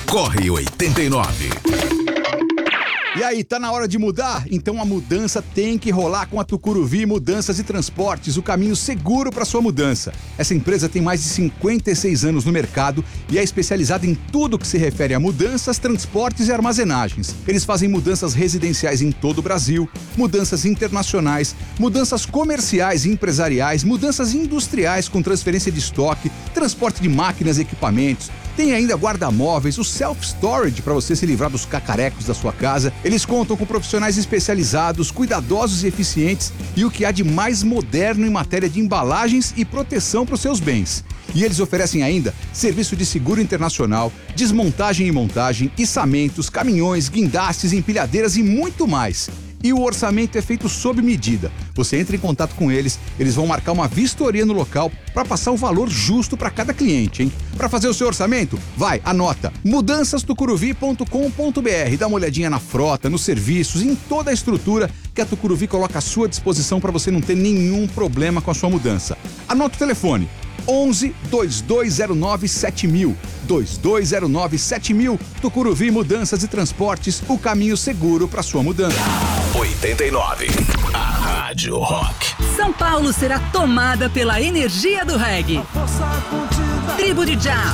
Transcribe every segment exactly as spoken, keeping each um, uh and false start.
Corre oitenta e nove. E aí, tá na hora de mudar? Então a mudança tem que rolar com a Tucuruvi Mudanças e Transportes, o caminho seguro para sua mudança. Essa empresa tem mais de cinquenta e seis anos no mercado e é especializada em tudo que se refere a mudanças, transportes e armazenagens. Eles fazem mudanças residenciais em todo o Brasil, mudanças internacionais, mudanças comerciais e empresariais, mudanças industriais com transferência de estoque, transporte de máquinas e equipamentos. Tem ainda guarda-móveis, o self-storage para você se livrar dos cacarecos da sua casa. Eles contam com profissionais especializados, cuidadosos e eficientes e o que há de mais moderno em matéria de embalagens e proteção para os seus bens. E eles oferecem ainda serviço de seguro internacional, desmontagem e montagem, içamentos, caminhões, guindastes, empilhadeiras e muito mais. E o orçamento é feito sob medida. Você entra em contato com eles, eles vão marcar uma vistoria no local para passar o valor justo para cada cliente, hein? Para fazer o seu orçamento, vai, anota mudanças tucuruvi ponto com ponto br. Dá uma olhadinha na frota, nos serviços, em toda a estrutura que a Tucuruvi coloca à sua disposição para você não ter nenhum problema com a sua mudança. Anota o telefone. onze, dois dois zero nove, sete mil. dois dois zero nove, sete mil. Tucuruvi Mudanças e Transportes, o caminho seguro para sua mudança. oitenta e nove. A Rádio Rock. São Paulo será tomada pela energia do reggae. Tribo de Jah.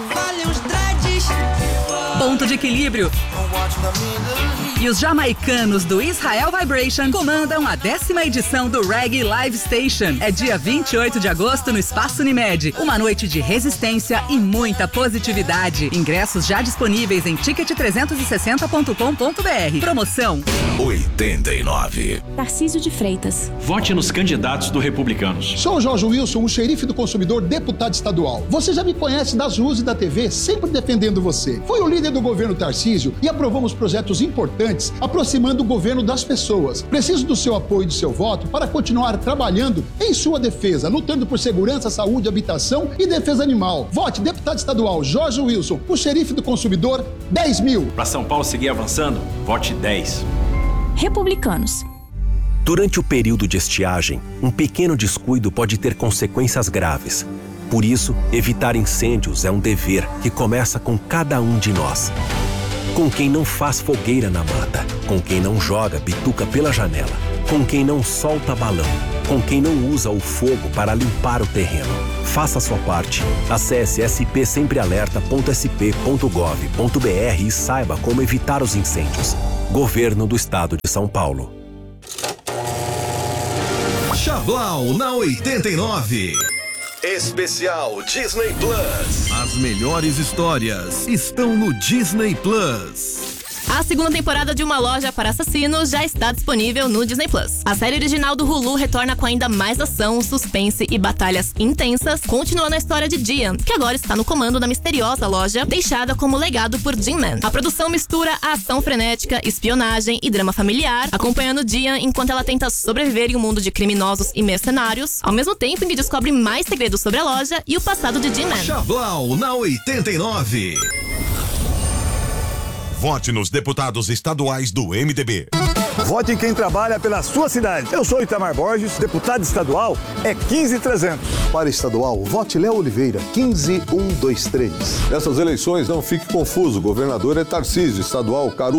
Ponto de Equilíbrio. E os jamaicanos do Israel Vibration comandam a décima edição do Reggae Live Station. É dia vinte e oito de agosto no Espaço Unimed. Uma noite de resistência e muita positividade. Ingressos já disponíveis em ticket trezentos e sessenta ponto com ponto br. Promoção oitenta e nove. Tarcísio de Freitas. Vote nos candidatos do Republicanos. Sou o Jorge Wilson, o xerife do consumidor, deputado estadual. Você já me conhece das ruas e da T V, sempre defendendo você. Fui o líder do governo Tarcísio e aprovamos projetos importantes, aproximando o governo das pessoas. Preciso do seu apoio e do seu voto para continuar trabalhando em sua defesa, lutando por segurança, saúde, habitação e defesa animal. Vote deputado estadual Jorge Wilson, o xerife do consumidor, dez mil. Para São Paulo seguir avançando, vote dez. Republicanos. Durante o período de estiagem, um pequeno descuido pode ter consequências graves. Por isso, evitar incêndios é um dever que começa com cada um de nós. Com quem não faz fogueira na mata, com quem não joga bituca pela janela, com quem não solta balão, com quem não usa o fogo para limpar o terreno. Faça a sua parte. Acesse s p sempre alerta ponto s p ponto gov ponto br e saiba como evitar os incêndios. Governo do Estado de São Paulo. Chablau na oitenta e nove. Especial Disney Plus. As melhores histórias estão no Disney Plus. A segunda temporada de Uma Loja para Assassinos já está disponível no Disney Plus. A série original do Hulu retorna com ainda mais ação, suspense e batalhas intensas, continuando a história de Diane, que agora está no comando da misteriosa loja, deixada como legado por Jim Man. A produção mistura a ação frenética, espionagem e drama familiar, acompanhando Diane enquanto ela tenta sobreviver em um mundo de criminosos e mercenários, ao mesmo tempo em que descobre mais segredos sobre a loja e o passado de Jim Man. Chablau na oitenta e nove. Vote nos deputados estaduais do M D B. Vote em quem trabalha pela sua cidade. Eu sou Itamar Borges, deputado estadual é quinze mil e trezentos. Para estadual, vote Léo Oliveira, quinze mil cento e vinte e três. Nessas eleições, não fique confuso. O governador é Tarcísio, estadual Caru.